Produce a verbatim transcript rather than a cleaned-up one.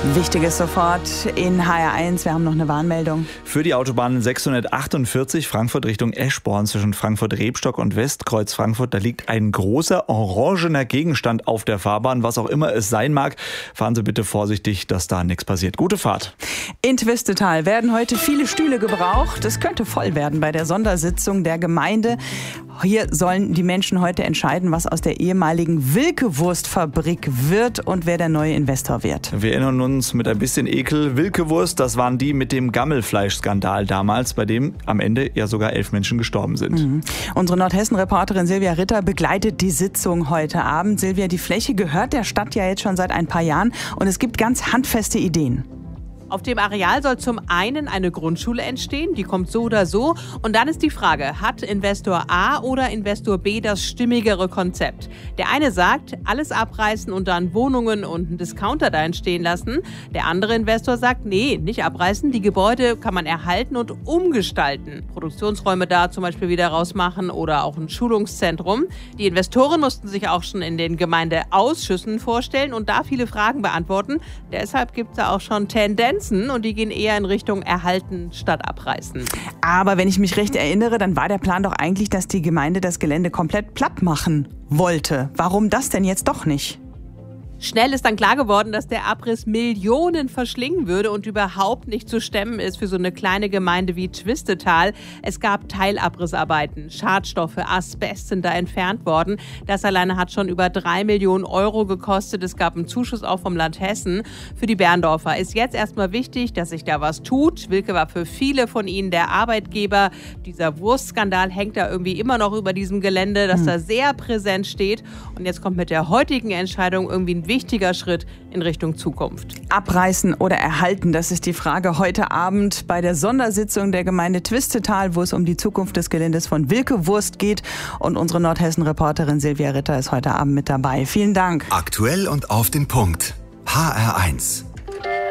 Wichtiges sofort in H R eins. Wir haben noch eine Warnmeldung. Für die Autobahn sechshundertachtundvierzig Frankfurt Richtung Eschborn zwischen Frankfurt-Rebstock und Westkreuz Frankfurt. Da liegt ein großer orangener Gegenstand auf der Fahrbahn. Was auch immer es sein mag, fahren Sie bitte vorsichtig, dass da nichts passiert. Gute Fahrt. In Twistetal werden heute viele Stühle gebraucht. Es könnte voll werden bei der Sondersitzung der Gemeinde. Hier sollen die Menschen heute entscheiden, was aus der ehemaligen Wilke-Wurstfabrik wird und wer der neue Investor wird. Wir erinnern uns mit ein bisschen Ekel. Wilke-Wurst, das waren die mit dem Gammelfleischskandal damals, bei dem am Ende ja sogar elf Menschen gestorben sind. Mhm. Unsere Nordhessen-Reporterin Silvia Ritter begleitet die Sitzung heute Abend. Silvia, die Fläche gehört der Stadt ja jetzt schon seit ein paar Jahren und es gibt ganz handfeste Ideen. Auf dem Areal soll zum einen eine Grundschule entstehen, die kommt so oder so. Und dann ist die Frage, hat Investor A oder Investor B das stimmigere Konzept? Der eine sagt, alles abreißen und dann Wohnungen und einen Discounter da entstehen lassen. Der andere Investor sagt, nee, nicht abreißen, die Gebäude kann man erhalten und umgestalten. Produktionsräume da zum Beispiel wieder rausmachen oder auch ein Schulungszentrum. Die Investoren mussten sich auch schon in den Gemeindeausschüssen vorstellen und da viele Fragen beantworten. Deshalb gibt es da auch schon Tendenzen. Und die gehen eher in Richtung erhalten statt abreißen. Aber wenn ich mich recht erinnere, dann war der Plan doch eigentlich, dass die Gemeinde das Gelände komplett platt machen wollte. Warum das denn jetzt doch nicht? Schnell ist dann klar geworden, dass der Abriss Millionen verschlingen würde und überhaupt nicht zu stemmen ist für so eine kleine Gemeinde wie Twistetal. Es gab Teilabrissarbeiten, Schadstoffe, Asbest sind da entfernt worden. Das alleine hat schon über drei Millionen Euro gekostet. Es gab einen Zuschuss auch vom Land Hessen. Für die Berndorfer ist jetzt erstmal wichtig, dass sich da was tut. Wilke war für viele von ihnen der Arbeitgeber. Dieser Wurstskandal hängt da irgendwie immer noch über diesem Gelände, das hm. da sehr präsent steht. Und jetzt kommt mit der heutigen Entscheidung irgendwie ein wichtiger Schritt in Richtung Zukunft. Abreißen oder erhalten, das ist die Frage heute Abend bei der Sondersitzung der Gemeinde Twistetal, wo es um die Zukunft des Geländes von Wilke-Wurst geht. Und unsere Nordhessen-Reporterin Silvia Ritter ist heute Abend mit dabei. Vielen Dank. Aktuell und auf den Punkt. H R eins.